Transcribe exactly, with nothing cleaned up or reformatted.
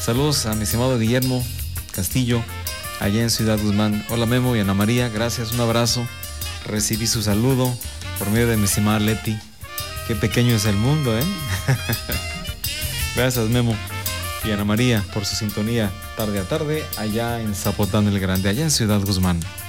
Saludos a mi estimado Guillermo Castillo, allá en Ciudad Guzmán. Hola Memo y Ana María, gracias, un abrazo. Recibí su saludo por medio de mi estimada Leti. Qué pequeño es el mundo, ¿eh? Gracias Memo y Ana María por su sintonía tarde a tarde allá en Zapotlán el Grande, allá en Ciudad Guzmán.